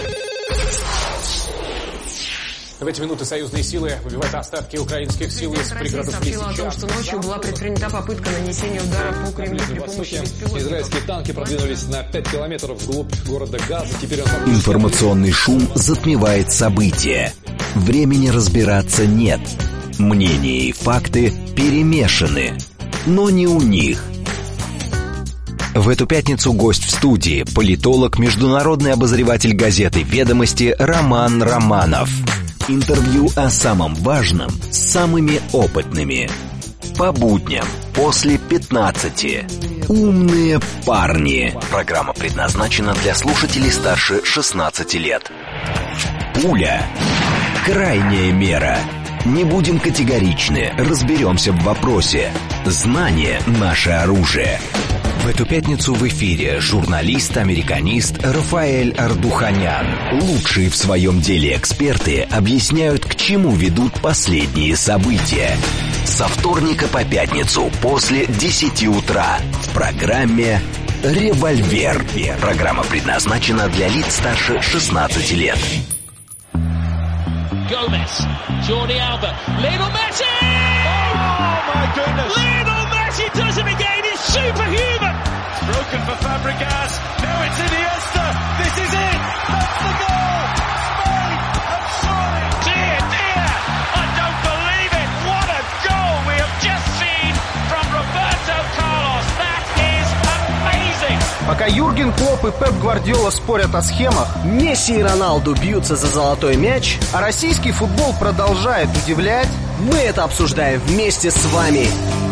В эти минуты союзные силы выбивают остатки украинских сил из пригородов Лисичанска. сообщила о том, что ночью была предпринята попытка нанесения удара по Кремлю при помощи беспилотников. Израильские танки продвинулись на пять километров вглубь города Газа. Теперь он... Информационный шум затмевает события. Времени разбираться нет. Мнения и факты перемешаны. Но не у них. В эту пятницу гость в студии – политолог, международный обозреватель газеты «Ведомости» Роман Романов. Интервью о самом важном с самыми опытными. По будням после пятнадцати. Умные парни. Программа предназначена для слушателей старше шестнадцати лет. Пуля. Крайняя мера. Не будем категоричны, разберемся в вопросе. Знание – наше оружие. В эту пятницу в эфире журналист-американист Рафаэль Ардуханян. Лучшие в своем деле эксперты объясняют, к чему ведут последние события. Со вторника по пятницу после десяти утра в программе «Револьвер». Программа предназначена для лиц старше шестнадцати лет. Gomez, Jordi Alba, Lionel Messi! Oh my goodness! Lionel Messi does it again, he's superhuman! It's broken for Fabregas, now it's Iniesta, this is it! That's the goal! Spain have scored! Dear, dear, I don't believe it! What a goal we have just seen from Roberto Carlos! That is amazing! Пока Юрген Клопп и Пеп Гвардиола спорят о схемах, Месси и Роналду бьются за золотой мяч, а российский футбол продолжает удивлять, мы это обсуждаем вместе с вами.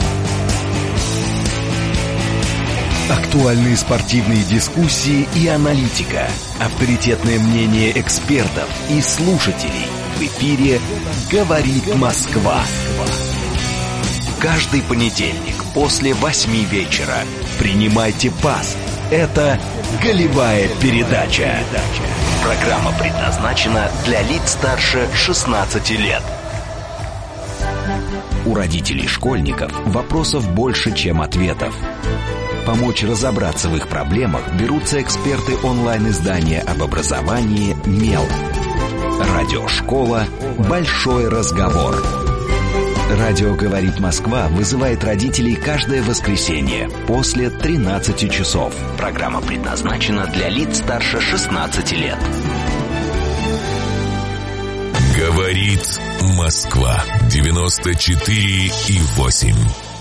Актуальные спортивные дискуссии и аналитика. Авторитетное мнение экспертов и слушателей. В эфире «Говорит Москва». Каждый понедельник после восьми вечера. Принимайте пас. Это «Голевая передача». Программа предназначена для лиц старше шестнадцати лет. У родителей школьников вопросов больше, чем ответов. Помочь разобраться в их проблемах берутся эксперты онлайн-издания об образовании «Мел». Радиошкола «Большой разговор». Радио «Говорит Москва» вызывает родителей каждое воскресенье после тринадцати часов. Программа предназначена для лиц старше шестнадцати лет. «Говорит Москва» девяносто четыре и восемь.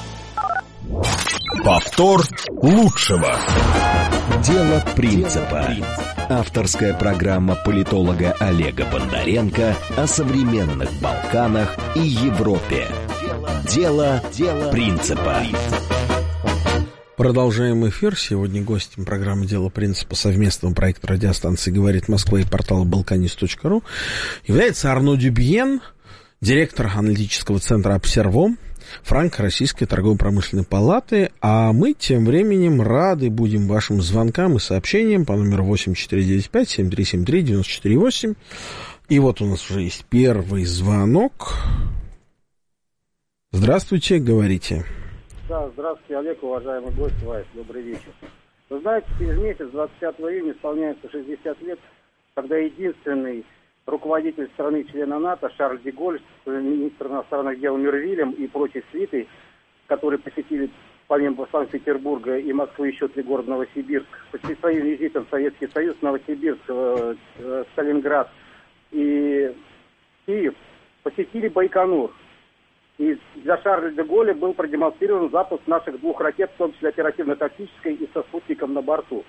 Повтор лучшего. Дело принципа. Авторская программа политолога Олега Бондаренко о современных Балканах и Европе. Дело, дело принципа. Продолжаем эфир. Сегодня гостем программы «Дело принципа» совместного проекта радиостанции «Говорит Москва» и портала балканист точка ру является Арно Дюбьен, директор аналитического центра «Обсервом», Франко-Российской торгово-промышленной палаты, а мы тем временем рады будем вашим звонкам и сообщениям по номеру восемь четыре девять пять семь три семь три девять четыре восемь. И вот у нас уже есть первый звонок. Здравствуйте, говорите. Да, здравствуйте, Олег, уважаемый гость, Вайс, добрый вечер. Вы знаете, через месяц, двадцать пятого июня, исполняется шестьдесят лет, когда единственный руководитель страны члена НАТО Шарль де Голль, министр иностранных дел Мервилем и прочей свитой, которые посетили помимо Санкт-Петербурга и Москвы еще три города Новосибирск, по своим визитам в Советский Союз, Новосибирск, э, э, Сталинград и Киев, посетили Байконур. И для Шарля де Голля был продемонстрирован запуск наших двух ракет, в том числе оперативно-тактической и со спутником на борту.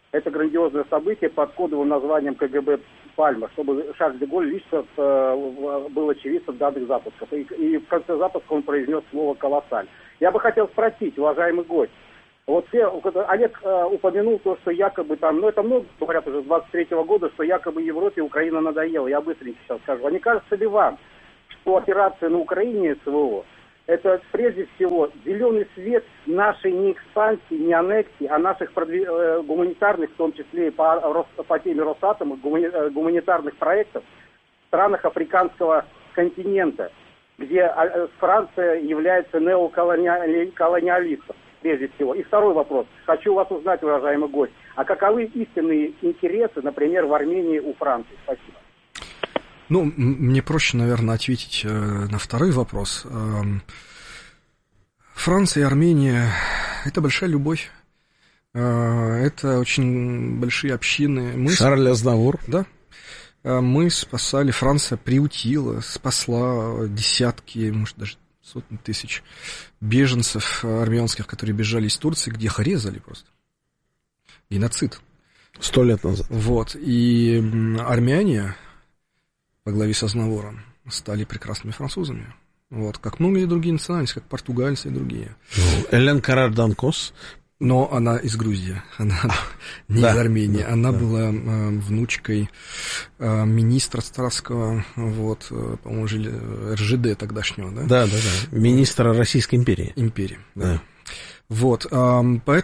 это грандиозное событие под кодовым названием КГБ «Пальма», чтобы Шарль де Голль лично э, был очевидцем данных запусков. И, и в конце запуска он произнес слово «колоссаль». Я бы хотел спросить, уважаемый гость, вот все, Олег э, упомянул то, что якобы там, ну это много говорят уже с двадцать третьего года, что якобы Европе Украина надоела. Я быстренько сейчас скажу. А не кажется ли вам, что операция на Украине СВО это прежде всего зеленый свет нашей не экспансии, не аннексии, а наших продвиж... э, гуманитарных, в том числе и по, по теме Росатома, гумани... э, гуманитарных проектов в странах африканского континента, где э, Франция является неоколониалистом, прежде всего. И второй вопрос. Хочу вас узнать, уважаемый гость, а каковы истинные интересы, например, в Армении у Франции? Спасибо. Ну, мне проще, наверное, ответить э, на второй вопрос. Э, Франция и Армения – это большая любовь. Э, это очень большие общины. Мы Шарль Азнавур. Да. Э, мы спасали, Франция приутила, спасла десятки, может, даже сотни тысяч беженцев армянских, которые бежали из Турции, где их резали просто. Геноцид. Сто лет назад. Вот. И армяне во главе с Азнавуром стали прекрасными французами. Вот, как многие другие национальности, как португальцы и другие. Элен Карар-Данкос. Но она из Грузии, она не да, из Армении. Да, она да. была э, внучкой э, министра царского, вот, э, по-моему, эр жэ дэ тогдашнего, да? Да, да, да. Министра Российской империи. Империи, да. да. Вот, э,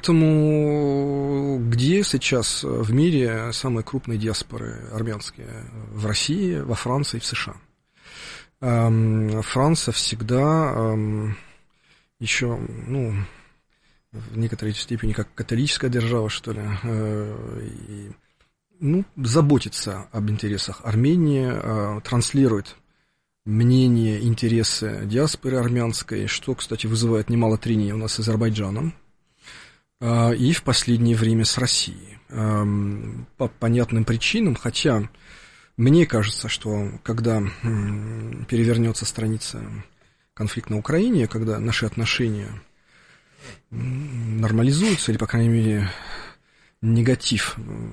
поэтому где сейчас в мире самые крупные диаспоры армянские? В России, во Франции и в США. Э, Франция всегда э, еще, ну, в некоторой степени как католическая держава, что ли, э, и, ну, заботится об интересах Армении, э, транслирует мнение, интересы диаспоры армянской, что, кстати, вызывает немало трений у нас с Азербайджаном, э, и в последнее время с Россией. Э, по понятным причинам, хотя мне кажется, что когда э, перевернется страница конфликта на Украине, когда наши отношения нормализуются, или, по крайней мере, негатив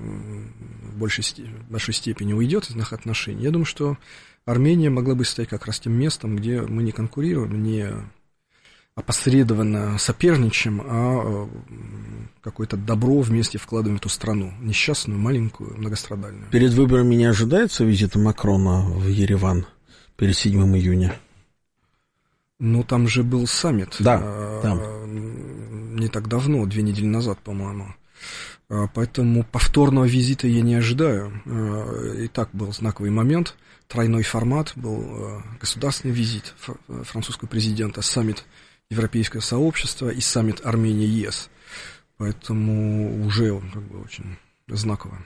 в большей, в большой степени уйдет из наших отношений, я думаю, что Армения могла бы стать как раз тем местом, где мы не конкурируем, не опосредованно соперничаем, а какое-то добро вместе вкладываем в эту страну, несчастную, маленькую, многострадальную. Перед выборами не ожидается визита Макрона в Ереван перед седьмым июня? Ну, там же был саммит. Да, а, там. Не так давно, две недели назад, по-моему. А, поэтому повторного визита я не ожидаю. А, и так был знаковый момент. Тройной формат, был а, государственный визит французского президента, саммит Европейского сообщества и саммит Армения-ЕС. Поэтому уже он как бы очень знаково.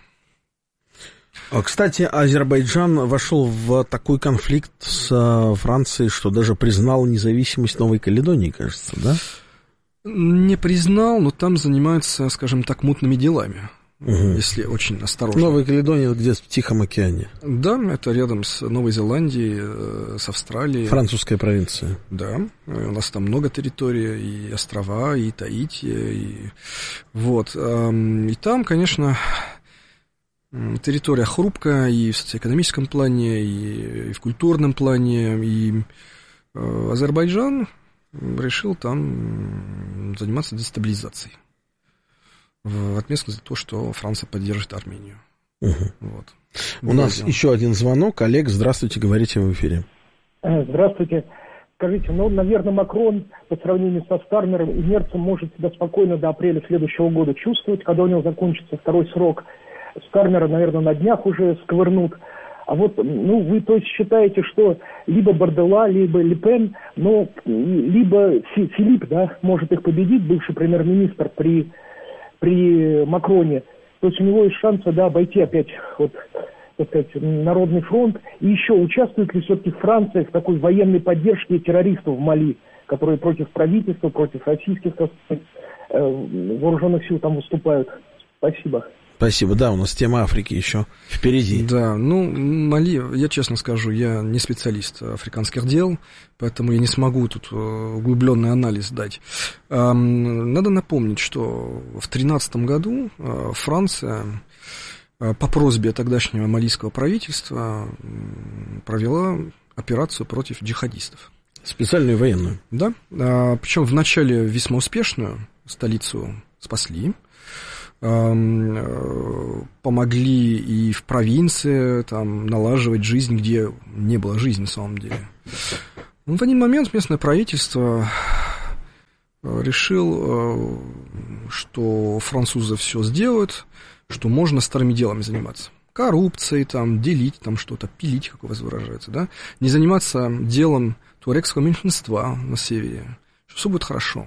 Кстати, Азербайджан вошел в такой конфликт с Францией, что даже признал независимость Новой Каледонии, кажется, да? Не признал, но там занимаются, скажем так, мутными делами, угу. если очень осторожно. Новая Каледония где-то в Тихом океане. Да, это рядом с Новой Зеландией, с Австралией. Французская провинция. Да, у нас там много территорий, и острова, и Таити, и вот. И там, конечно, территория хрупкая и в социоэкономическом плане, и в культурном плане, и Азербайджан решил там заниматься дестабилизацией в отместку за то, что Франция поддержит Армению. Угу. Вот. У нас еще один звонок. Олег, здравствуйте, говорите в эфире. Здравствуйте. Скажите, ну, наверное, Макрон по сравнению со Стармером и Мерцем может себя спокойно до апреля следующего года чувствовать, когда у него закончится второй срок. Стармера, наверное, на днях уже сковырнут. А вот, ну, вы, то есть, считаете, что либо Бардella, либо Ле Пен, но либо Филипп, да, может их победить, бывший премьер-министр при, при Макроне. То есть у него есть шансы, да, обойти опять, вот, так сказать, Народный фронт. И еще, участвует ли все-таки Франция в такой военной поддержке террористов в Мали, которые против правительства, против российских, так сказать, вооруженных сил там выступают? Спасибо. Спасибо. Да, у нас тема Африки еще впереди. Да, ну, Мали, я честно скажу, я не специалист африканских дел, поэтому я не смогу тут углубленный анализ дать. Надо напомнить, что в тринадцатом году Франция по просьбе тогдашнего малийского правительства провела операцию против джихадистов. Специальную военную. Да, причем вначале весьма успешную, столицу спасли. Помогли и в провинции там, налаживать жизнь, где не было жизни на самом деле. Но в один момент местное правительство решило, что французы все сделают, что можно старыми делами заниматься. Коррупцией, там, делить там что-то, пилить, как у вас выражается, да? Не заниматься делом туарегского меньшинства на севере, что все будет хорошо.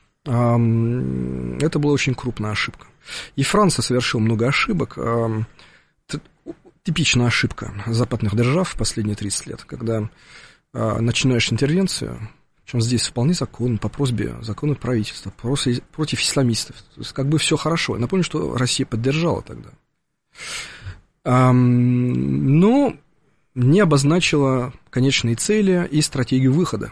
Это была очень крупная ошибка. И Франция совершила много ошибок. Типичная ошибка западных держав в последние тридцать лет, когда начинаешь интервенцию, причем здесь вполне законно, по просьбе законного правительства, против исламистов. То есть как бы все хорошо. Я напомню, что Россия поддержала тогда. Но не обозначила конечные цели и стратегию выхода.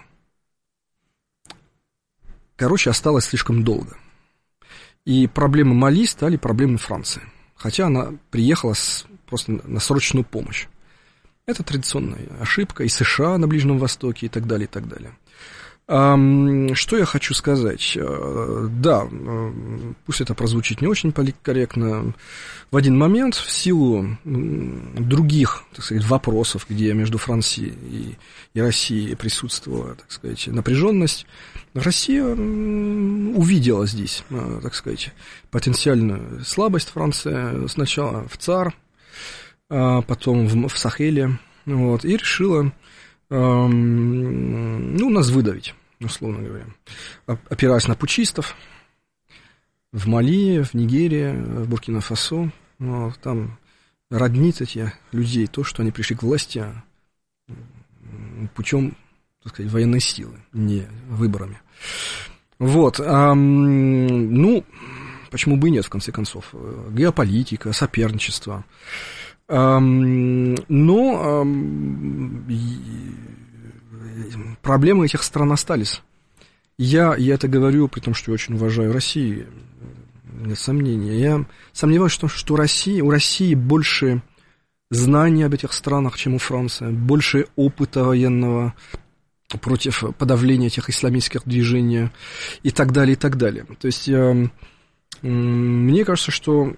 Короче, осталось слишком долго. И проблемы Мали стали проблемами Франции. Хотя она приехала с, просто на срочную помощь. Это традиционная ошибка и США на Ближнем Востоке и так далее, и так далее. Что я хочу сказать? Да, пусть это прозвучит не очень политкорректно. В один момент, в силу других, так сказать, вопросов, где между Францией и, и Россией присутствовала, так сказать, напряженность, Россия увидела здесь, так сказать, потенциальную слабость Франции. Сначала в ЦАР, потом в, в Сахеле, вот, и решила... ну, нас выдавить, условно говоря, опираясь на путчистов в Мали, в Нигерии, в Буркина-Фасо, ну, там роднит этих людей то, что они пришли к власти путем, так сказать, военной силы, не выборами. Вот, а, ну, почему бы и нет, в конце концов, геополитика, соперничество. Но проблемы этих стран остались. Я, я это говорю, при том, что я очень уважаю Россию, нет сомнений. Я сомневаюсь в том, что Россия, у России больше знаний об этих странах, чем у Франции, больше опыта военного против подавления этих исламистских движений и так далее, и так далее. То есть... Мне кажется, что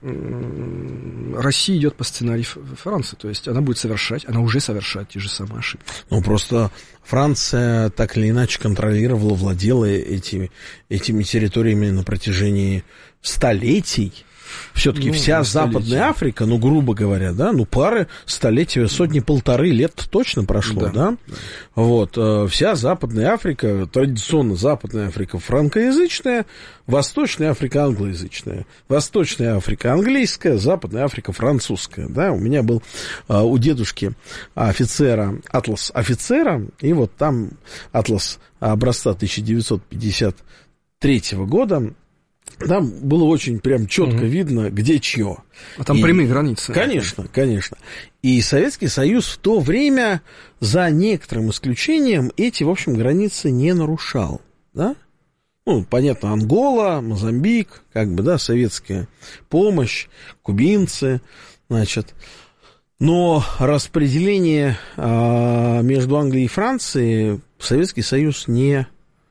Россия идет по сценарию Франции, то есть она будет совершать, она уже совершает те же самые ошибки. Ну, просто Франция так или иначе контролировала, владела этими, этими территориями на протяжении столетий. Все-таки ну, вся Западная Африка, ну, грубо говоря, да, ну, пары столетия, сотни-полторы лет точно прошло, да, да? да. Вот, вся Западная Африка, традиционно Западная Африка франкоязычная, Восточная Африка англоязычная, Восточная Африка английская, Западная Африка французская, да, у меня был у дедушки офицера, атлас офицера, и вот там атлас образца тысяча девятьсот пятьдесят третьего года, там было очень прям четко угу. видно, где чье. А там и, прямые границы. Конечно, конечно. И Советский Союз в то время, за некоторым исключением, эти, в общем, границы не нарушал. Да? Ну, понятно, Ангола, Мозамбик, как бы, да, советская помощь, кубинцы, значит. Но распределение а, между Англией и Францией Советский Союз не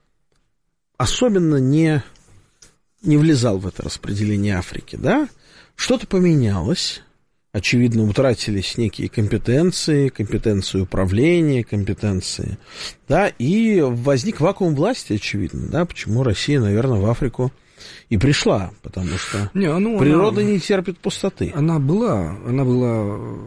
особенно не... не влезал в это распределение Африки, да, что-то поменялось, очевидно, утратились некие компетенции, компетенции управления, компетенции, да, и возник вакуум власти, очевидно, да, почему Россия, наверное, в Африку и пришла, потому что не, ну, природа она, не терпит пустоты. Она была, она была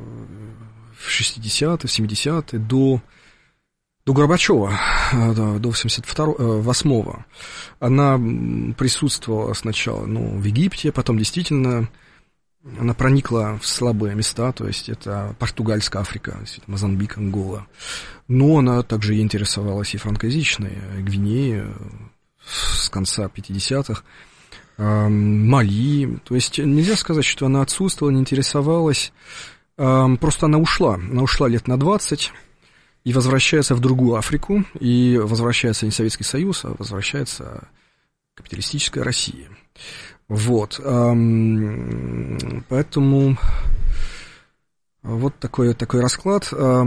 в шестидесятые, в семидесятые, до... До Горбачева, до восемьдесят восьмого, она присутствовала сначала ну, в Египте, потом действительно она проникла в слабые места, то есть это Португальская Африка, Мозамбик, Ангола. Но она также и интересовалась и франкоязычной Гвинеей с конца пятидесятых. Мали. То есть нельзя сказать, что она отсутствовала, не интересовалась. Просто она ушла. Она ушла лет на двадцать и возвращается в другую Африку. И возвращается не Советский Союз, а возвращается капиталистическая Россия. Вот. Поэтому вот такой, такой расклад. Но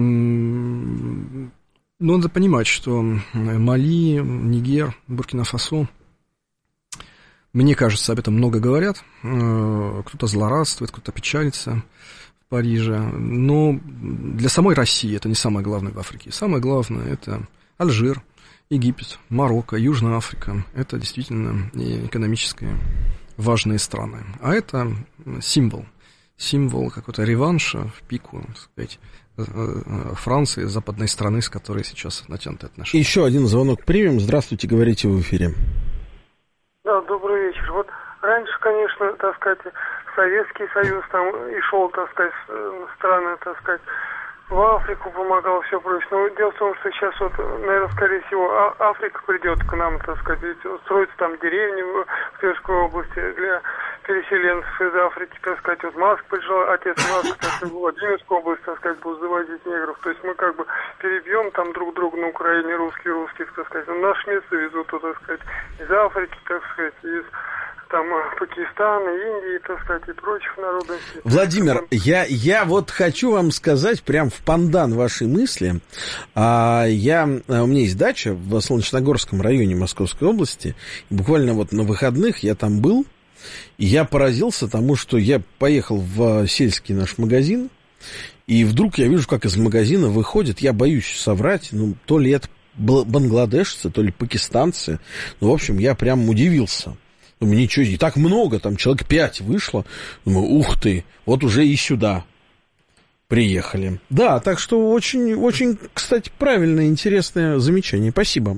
надо понимать, что Мали, Нигер, Буркина-Фасо, мне кажется, об этом много говорят. Кто-то злорадствует, кто-то печалится в Париже. Но для самой России это не самое главное в Африке. Самое главное — это Алжир, Египет, Марокко, Южная Африка. Это действительно экономически важные страны. А это символ. Символ какого-то реванша в пику, так сказать, Франции, западной страны, с которой сейчас натянуты отношения. Еще один звонок примем. Здравствуйте, говорите в эфире. Да, добрый вечер. Вот раньше, конечно, так сказать, Советский Союз там и шел, так сказать, страны, так сказать, в Африку помогал, все прочее. Но дело в том, что сейчас вот, наверное, скорее всего, а- Африка придет к нам, так сказать, ведь строятся там деревни в Тверской области для переселенцев из Африки, так сказать. Вот Маск пришел, отец Маск, так сказать, в Владимирскую область, так сказать, будет завозить негров. То есть мы как бы перебьем там друг друга на Украине, русские русских, так сказать. Но наше место везут, так сказать, из Африки, так сказать, из там Пакистана, Индии, так сказать, и прочих народов. Владимир, я, я вот хочу вам сказать прям в пандан вашей мысли. А, я, у меня есть дача в Солнечногорском районе Московской области. И буквально вот на выходных я там был. И я поразился тому, что я поехал в сельский наш магазин. И вдруг я вижу, как из магазина выходит, я боюсь соврать, ну, то ли это бангладешцы, то ли пакистанцы. Ну, в общем, я прям удивился. Думаю, ничего, и так много, там человек пять вышло. Думаю, ух ты, вот уже и сюда приехали. Да, так что очень, очень, кстати, правильное, интересное замечание. Спасибо.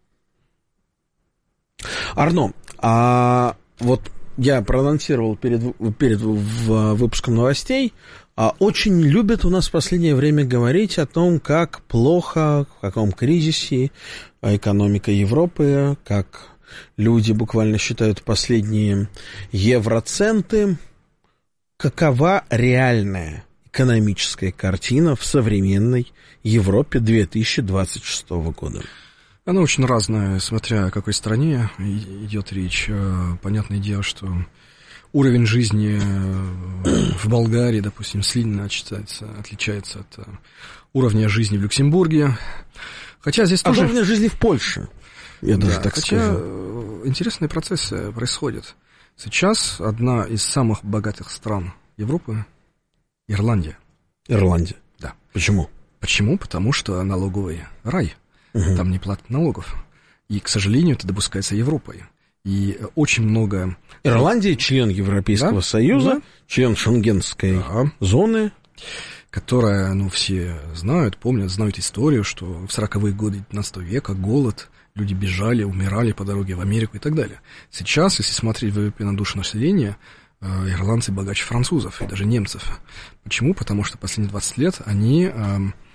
Арно, а вот я проанонсировал перед, перед выпуском новостей, а очень любят у нас в последнее время говорить о том, как плохо, в каком кризисе экономика Европы, как люди буквально считают последние евроценты. Какова реальная экономическая картина в современной Европе две тысячи двадцать шестого года? Она очень разная, смотря о какой стране идет речь. Понятное дело, что уровень жизни в Болгарии, допустим, сильно отличается, отличается от уровня жизни в Люксембурге. Хотя здесь от тоже... уровня жизни в Польше. Я да, даже так хотя скажу. Интересные процессы происходят. Сейчас одна из самых богатых стран Европы — Ирландия. Ирландия? Да. Почему? Почему? Потому что налоговый рай. Угу. Там не платят налогов. И, к сожалению, это допускается Европой. И очень много... Ирландия — член Европейского да? Союза, да? член Шенгенской да. зоны. Которая, ну, все знают, помнят, знают историю, что в сороковые годы девятнадцатого века голод... Люди бежали, умирали по дороге в Америку и так далее. Сейчас, если смотреть ВВП на душу населения, ирландцы богаче французов и даже немцев. Почему? Потому что последние двадцать лет они э,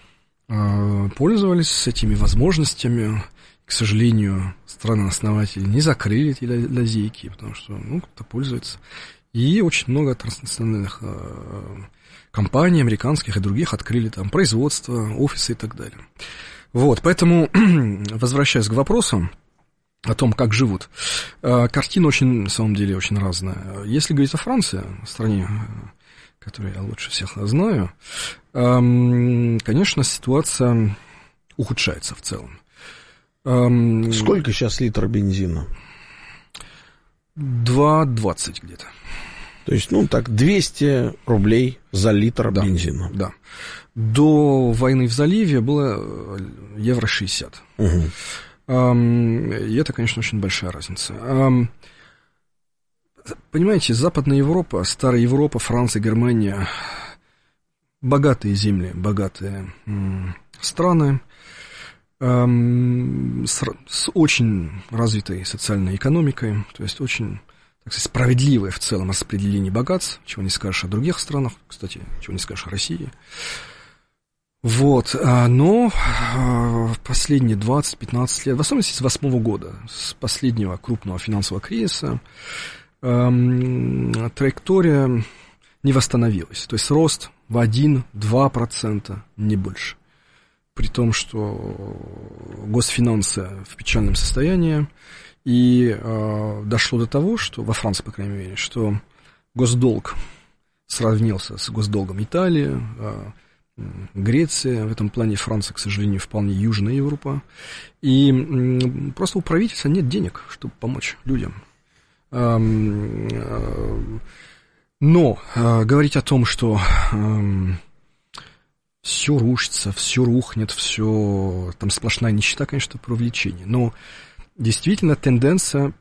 э, пользовались этими возможностями. К сожалению, страны-основатели не закрыли эти лазейки, потому что, ну, кто-то пользуется. И очень много транснациональных э, компаний, американских и других, открыли там производство, офисы и так далее. Вот, поэтому, возвращаясь к вопросу о том, как живут, картина очень, на самом деле, очень разная. Если говорить о Франции, стране, которую я лучше всех знаю, конечно, ситуация ухудшается в целом. Сколько сейчас литр бензина? два двадцать где-то. То есть, ну, так, двести рублей за литр да, бензина. Да. До войны в заливе было евро шестьдесят. Угу. И это, конечно, очень большая разница. Понимаете, Западная Европа, Старая Европа, Франция, Германия, богатые земли, богатые страны, с очень развитой социальной экономикой, то есть очень... так сказать, справедливое в целом распределение богатств, чего не скажешь о других странах, кстати, чего не скажешь о России. Вот, но в последние двадцать-пятнадцать лет, в особенности с восьмого года, с последнего крупного финансового кризиса, эм, траектория не восстановилась. То есть рост в один-два процента, не больше. При том, что госфинансы в печальном состоянии. И э, дошло до того, что во Франции, по крайней мере, что госдолг сравнился с госдолгом Италии, э, Греции. В этом плане Франция, к сожалению, вполне Южная Европа. И э, просто у правительства нет денег, чтобы помочь людям. Э, э, но э, говорить о том, что э, все рушится, все рухнет, все там сплошная нищета, конечно, про увлечение. Но действительно, тенденция